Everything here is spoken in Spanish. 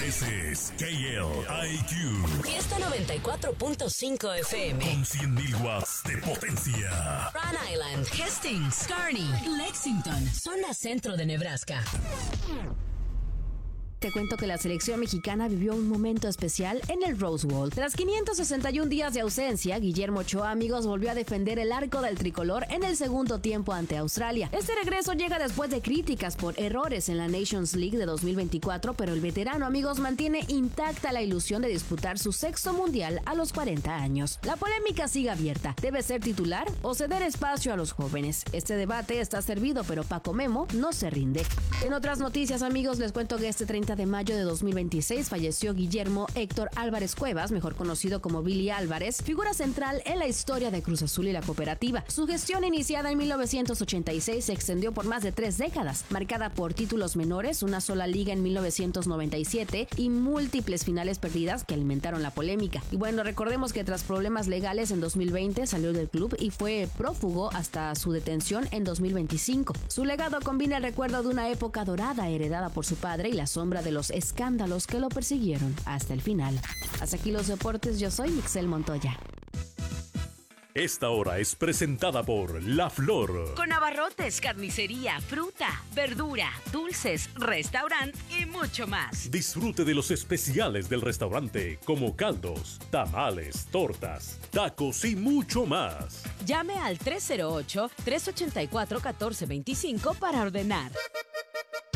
Ese es KLIQ. Fiesta 94.5 FM. Con 100.000 watts de potencia. Rhode Island, Hastings, Kearney, Lexington, zona centro de Nebraska. Te cuento que la selección mexicana vivió un momento especial en el Rose Bowl. Tras 561 días de ausencia, Guillermo Ochoa, amigos, volvió a defender el arco del tricolor en el segundo tiempo ante Australia. Este regreso llega después de críticas por errores en la Nations League de 2024, pero el veterano, amigos, mantiene intacta la ilusión de disputar su sexto mundial a los 40 años. La polémica sigue abierta. ¿Debe ser titular o ceder espacio a los jóvenes? Este debate está servido, pero Paco Memo no se rinde. En otras noticias, amigos, les cuento que este 30 de mayo de 2026 falleció Guillermo Héctor Álvarez Cuevas, mejor conocido como Billy Álvarez, figura central en la historia de Cruz Azul y la cooperativa. Su gestión, iniciada en 1986, se extendió por más de 3 décadas, marcada por títulos menores, una sola liga en 1997 y múltiples finales perdidas que alimentaron la polémica. Y bueno, recordemos que tras problemas legales en 2020 salió del club y fue prófugo hasta su detención en 2025. Su legado combina el recuerdo de una época dorada heredada por su padre y la sombra de los escándalos que lo persiguieron hasta el final. Hasta aquí los deportes, yo soy Mixel Montoya. Esta hora es presentada por La Flor. Con abarrotes, carnicería, fruta, verdura, dulces, restaurante y mucho más. Disfrute de los especiales del restaurante, como caldos, tamales, tortas, tacos y mucho más. Llame al 308-384-1425 para ordenar.